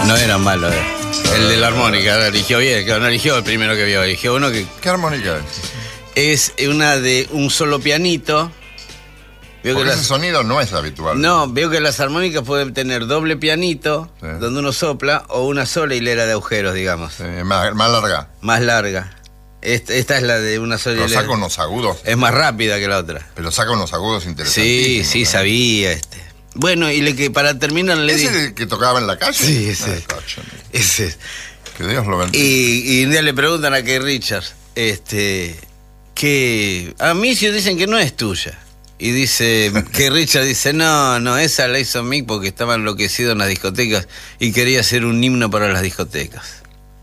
No era malo. El de la armónica, lo eligió bien, no eligió el primero que vio, eligió uno que... ¿Qué armónica es? Es una de un solo pianito. Porque ese sonido no es habitual. No, veo que las armónicas pueden tener doble pianito, sí, donde uno sopla, o una sola hilera de agujeros, digamos. Sí, más larga. Más larga. Esta es la de una sola Pero hilera. saca unos agudos. Es más rápida que la otra. Pero saca unos agudos interesantísimos. Sí, sabía Bueno, y para terminar le ¿Ese di... es el que tocaba en la calle? Sí, ese. Ay, coche. Ese. Que Dios lo bendiga. Y un día le preguntan a Keith Richards, que a mí sí dicen que no es tuya. Y dice, que Richard dice, no, esa la hizo Mick porque estaba enloquecido en las discotecas y quería hacer un himno para las discotecas.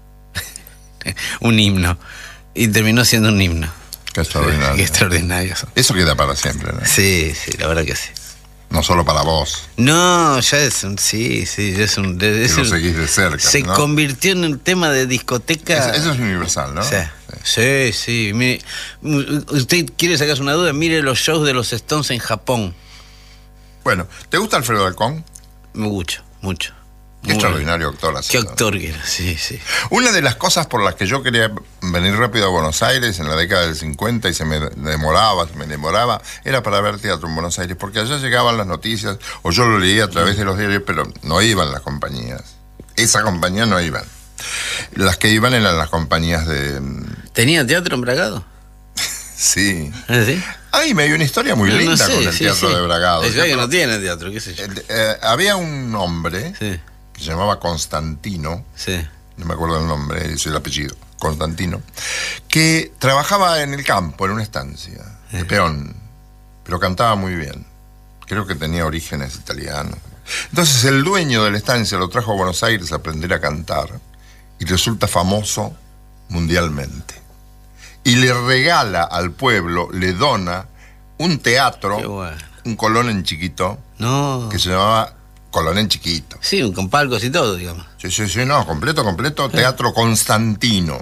Un himno. Y terminó siendo un himno. Qué extraordinario. Qué extraordinario. Eso queda para siempre, ¿no? Sí, la verdad que sí. No solo para vos. No, ya es un... Sí, ya es un... Que lo seguís de cerca, se ¿no? convirtió en un tema de discoteca. Eso es universal, ¿no? Sí. Mire, usted quiere sacarse una duda, mire los shows de los Stones en Japón. Bueno, ¿te gusta Alfredo Alcón? Mucho. Qué extraordinario actor. Qué actor que era, sí. Una de las cosas por las que yo quería venir rápido a Buenos Aires en la década del 50 y se me demoraba, era para ver teatro en Buenos Aires, porque allá llegaban las noticias, o yo lo leía a través de los diarios, pero no iban las compañías. Esa compañía no iban. Las que iban eran las compañías de... ¿Tenía teatro en Bragado? Sí. ¿Sí? Ay, me hay una historia muy linda con el teatro de Bragado. Es que no tiene teatro, qué sé yo. Había un hombre... Sí. Que se llamaba Constantino, sí, no me acuerdo el nombre, es el apellido, Constantino, que trabajaba en el campo, en una estancia, de peón, pero cantaba muy bien. Creo que tenía orígenes italianos. Entonces el dueño de la estancia lo trajo a Buenos Aires a aprender a cantar y resulta famoso mundialmente. Y le regala al pueblo, le dona un teatro, bueno, un Colón en chiquito, que se llamaba Colón en chiquito. Sí, con palcos y todo, digamos. Sí, no, completo, Teatro Constantino.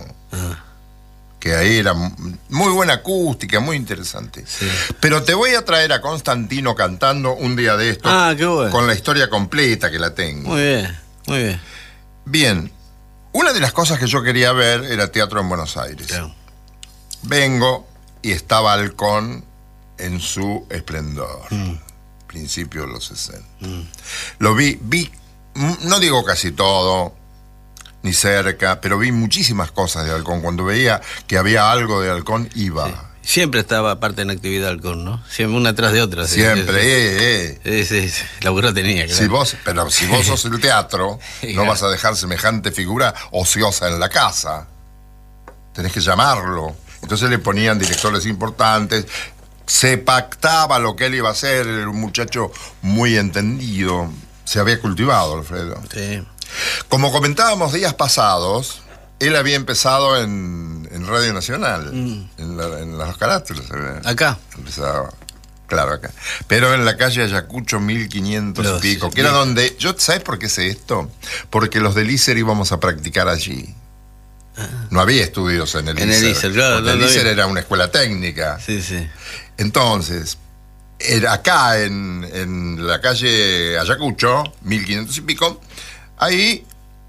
Que ahí era muy buena acústica, muy interesante. Sí. Pero te voy a traer a Constantino cantando un día de estos. Qué bueno. Con la historia completa que la tengo. Muy bien. Bien, una de las cosas que yo quería ver era teatro en Buenos Aires. Claro. Vengo y estaba Alcón en su esplendor. Principio de los 60. Lo vi, no digo casi todo, ni cerca, pero vi muchísimas cosas de Alcón. Cuando veía que había algo de Alcón, iba. Sí. Siempre estaba aparte en actividad Alcón, ¿no? Siempre una tras de otra. Siempre, Sí, laburó tenía, claro. Pero si vos sos el teatro, no vas a dejar semejante figura ociosa en la casa. Tenés que llamarlo. Entonces le ponían directores importantes. Se pactaba lo que él iba a hacer, era un muchacho muy entendido, se había cultivado, Alfredo. Sí. Como comentábamos días pasados, él había empezado en Radio Nacional, en los carátulos. Acá. Empezaba, claro, acá. Pero en la calle Ayacucho 1500 y pico, que era donde... ¿Sabes por qué sé esto? Porque los del ISER íbamos a practicar allí. No había estudios en el ISER. En el ISER, claro. Porque el ISER era una escuela técnica. Sí. Entonces, acá en la calle Ayacucho, 1500 y pico, ahí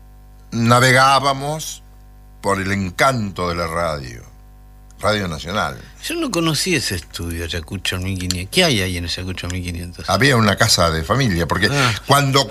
navegábamos por el encanto de la Radio Nacional. Yo no conocí ese estudio, Ayacucho 1500. ¿Qué hay ahí en Ayacucho 1500? Había una casa de familia, porque cuando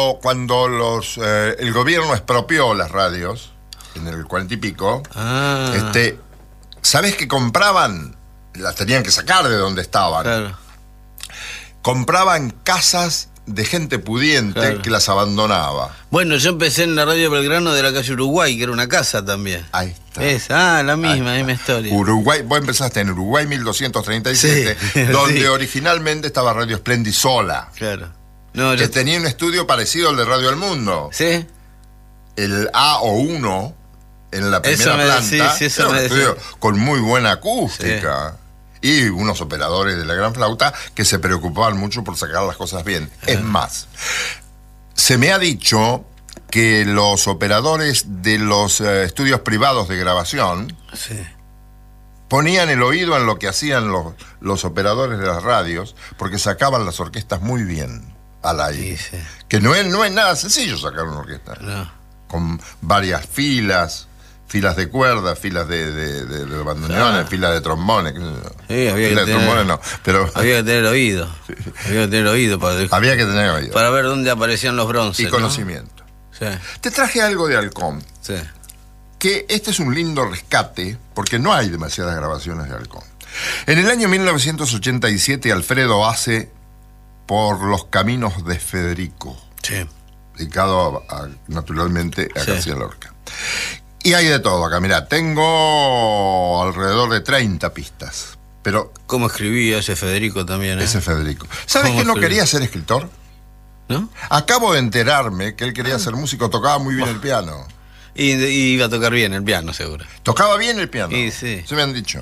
el gobierno expropió las radios, en el 40 y pico, ¿sabés qué compraban? Las tenían que sacar de donde estaban. Claro. Compraban casas de gente pudiente que las abandonaba. Bueno, yo empecé en la radio Belgrano de la calle Uruguay, que era una casa también. Ahí está. La misma historia. Uruguay, vos empezaste en Uruguay 1237, sí, donde originalmente estaba Radio Splendid sola. Claro. Que tenía un estudio parecido al de Radio El Mundo. Sí. El A o 1 en la primera planta. Era un estudio con muy buena acústica. Sí. Y unos operadores de la gran flauta que se preocupaban mucho por sacar las cosas bien. Es más, se me ha dicho que los operadores de los estudios privados de grabación ponían el oído en lo que hacían los operadores de las radios, porque sacaban las orquestas muy bien. al aire. Sí, sí. Que no es nada sencillo sacar una orquesta. No. Con varias filas de cuerdas, filas de bandoneones, filas de trombones. Sí, había filas que de trombones no, pero había que tener oído. Había que tener oído había que tener oído. para ver dónde aparecían los bronces. Y conocimiento. ¿No? Sí, Te traje algo de Halcón, sí. que este es un lindo rescate, porque no hay demasiadas grabaciones de Halcón. En el año 1987, Alfredo hace Por los caminos de Federico, Sí. dedicado naturalmente a Sí. García Lorca. Y hay de todo acá, mirá, tengo alrededor de 30 pistas, pero ¿Cómo escribía ese Federico también? ese Federico. ¿Sabes ¿Cómo que no escribía? quería ser escritor? ¿No? Acabo de enterarme que él quería ser músico, tocaba muy bien el piano. Y iba a tocar bien el piano, seguro. Tocaba bien el piano, Y sí. se me han dicho.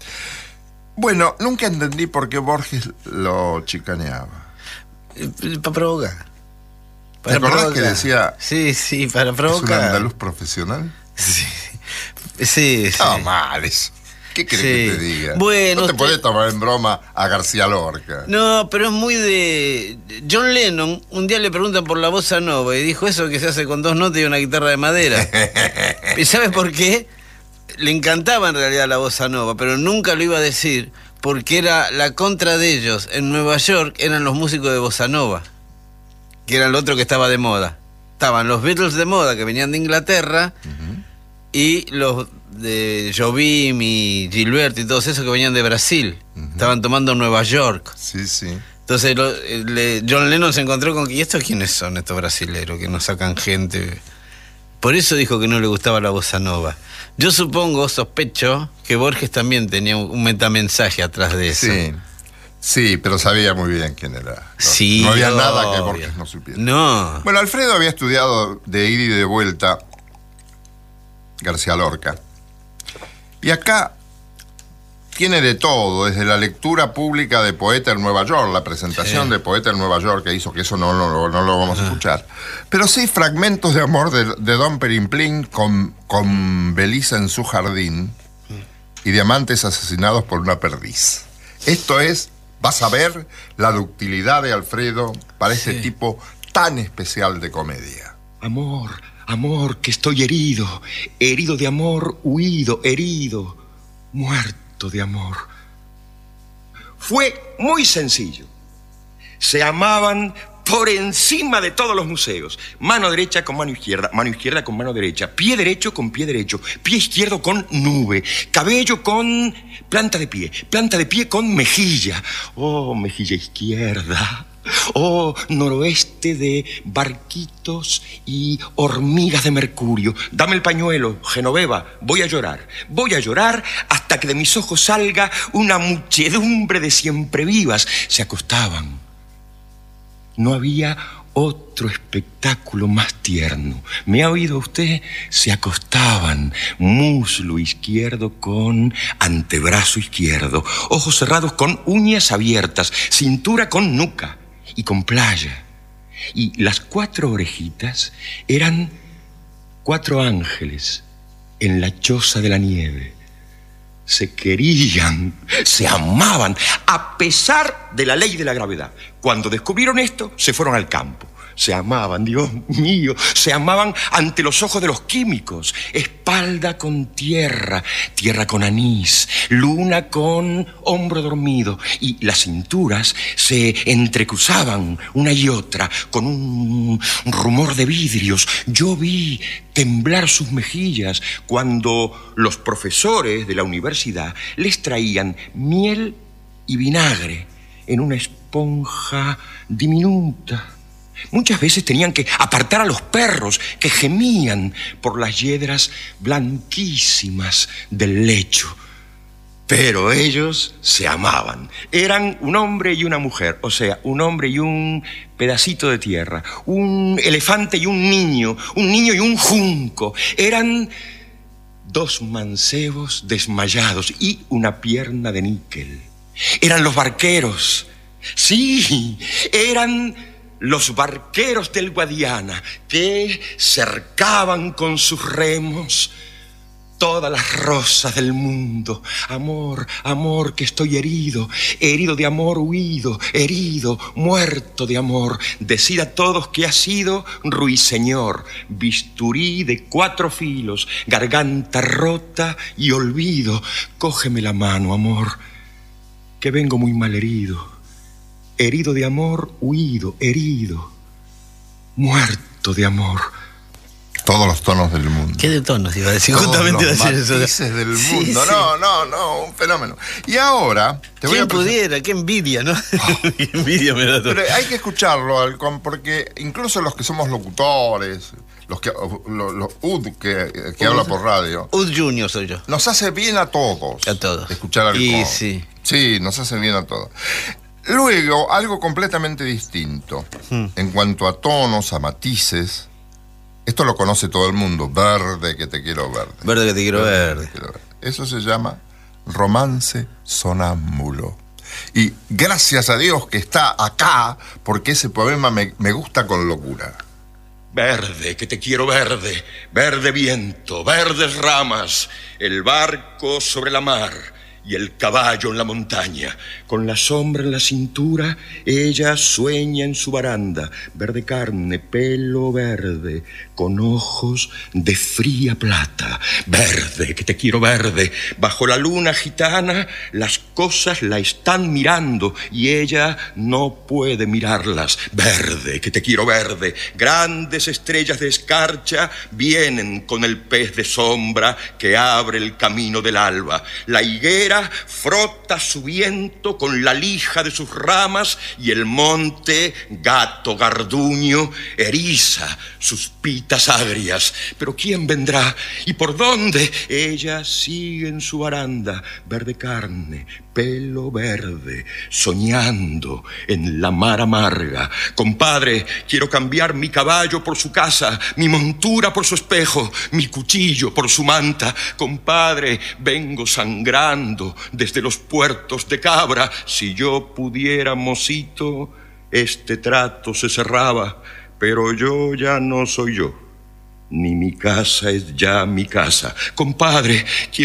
Bueno, nunca entendí por qué Borges lo chicaneaba. Para provocar. ¿Te acordás que decía, Sí, sí, para es un provocar. andaluz profesional? Sí, sí. Estaba mal eso. ¿Qué querés Sí. que te diga? Bueno, no te usted- podés tomar en broma a García Lorca. No, pero es muy de... John Lennon, un día le preguntan por la bossa nova y dijo eso que se hace con 2 notas y una guitarra de madera. ¿Y sabes por qué? Le encantaba en realidad la bossa nova, pero nunca lo iba a decir porque era la contra de ellos. En Nueva York eran los músicos de bossa nova, que era el otro que estaba de moda. Estaban los Beatles de moda, que venían de Inglaterra, y los de Jobim y Gilberto y todos esos que venían de Brasil. Estaban tomando Nueva York. Sí, sí. Entonces John Lennon se encontró con que, ¿y estos quiénes son estos brasileros que nos sacan gente? Por eso dijo que no le gustaba la bossa nova. Yo sospecho que Borges también tenía un metamensaje atrás de eso. Sí. Sí, pero sabía muy bien quién era. No, Sí, no había nada que obvio. Borges no supiera. No. Bueno, Alfredo había estudiado de ida y de vuelta García Lorca. Y acá tiene de todo, desde la lectura pública de Poeta en Nueva York, la presentación Sí. de Poeta en Nueva York, que hizo que eso no lo vamos a escuchar. Pero sí fragmentos de amor de Don Perimplín con Belisa en su jardín y diamantes asesinados por una perdiz. Esto es, vas a ver la ductilidad de Alfredo para este Sí. tipo tan especial de comedia. Amor, amor, que estoy herido, herido de amor, huido, herido, muerto de amor. Fue muy sencillo. Se amaban por encima de todos los museos. Mano derecha con mano izquierda con mano derecha, pie derecho con pie derecho, pie izquierdo con nube, cabello con planta de pie con mejilla. Oh, mejilla izquierda. Oh, noroeste de barquitos y hormigas de mercurio. Dame el pañuelo, Genoveva, voy a llorar hasta que de mis ojos salga una muchedumbre de siempre vivas. Se acostaban. No había otro espectáculo más tierno. ¿Me ha oído usted? Se acostaban, muslo izquierdo con antebrazo izquierdo, ojos cerrados con uñas abiertas, cintura con nuca y con playa. Y las 4 orejitas eran 4 ángeles en la choza de la nieve. Se querían, se amaban, a pesar de la ley de la gravedad. Cuando descubrieron esto, se fueron al campo. Se amaban, Dios mío, se amaban ante los ojos de los químicos. Espalda con tierra, tierra con anís, luna con hombro dormido. Y las cinturas se entrecruzaban una y otra con un rumor de vidrios. Yo vi temblar sus mejillas cuando los profesores de la universidad les traían miel y vinagre en una esponja diminuta. Muchas veces tenían que apartar a los perros que gemían por las yedras blanquísimas del lecho. Pero ellos se amaban. Eran un hombre y una mujer, o sea, un hombre y un pedacito de tierra, un elefante y un niño y un junco. Eran 2 mancebos desmayados y una pierna de níquel. Eran los barqueros. Sí, eran los barqueros del Guadiana que cercaban con sus remos todas las rosas del mundo. Amor, amor, que estoy herido, herido de amor huido, herido, muerto de amor. Decid a todos que ha sido ruiseñor, bisturí de 4 filos, garganta rota y olvido. Cógeme la mano, amor, que vengo muy mal herido, herido de amor huido, herido, muerto de amor. Todos los tonos del mundo. ¿Qué de tonos iba a decir? Todos Justamente iba a los decir eso. matices del Sí, mundo. sí. No, un fenómeno. Y ahora te voy a ¿Quién pudiera? Qué envidia, ¿no? Qué envidia me da todo. Pero hay que escucharlo, Halcón, porque incluso los que somos locutores, los UD que habla por radio, Ud Junior soy yo. nos hace bien a todos. A todos. Escuchar Halcón. Y sí. Sí, nos hace bien a todos. Luego, algo completamente distinto. En cuanto a tonos, a matices, esto lo conoce todo el mundo. Verde, que te quiero verde. Verde que te quiero verde. Te quiero verde. Eso se llama romance sonámbulo. Y gracias a Dios que está acá, porque ese poema me gusta con locura. Verde, que te quiero verde, verde viento, verdes ramas, el barco sobre la mar y el caballo en la montaña. Con la sombra en la cintura, ella sueña en su baranda. Verde carne, pelo verde, con ojos de fría plata. Verde, que te quiero verde. Bajo la luna gitana, las cosas la están mirando y ella no puede mirarlas. Verde, que te quiero verde. Grandes estrellas de escarcha vienen con el pez de sombra que abre el camino del alba. La higuera frota su viento con la lija de sus ramas y el monte, gato garduño, eriza sus pitas agrias. Pero ¿quién vendrá? ¿Y por dónde? Ella sigue en su baranda, verde carne, pelo verde, soñando en la mar amarga. Compadre, quiero cambiar mi caballo por su casa, mi montura por su espejo, mi cuchillo por su manta. Compadre, vengo sangrando desde los puertos de Cabra. Si yo pudiera, mocito, este trato se cerraba, pero yo ya no soy yo, ni mi casa es ya mi casa. Compadre, quiero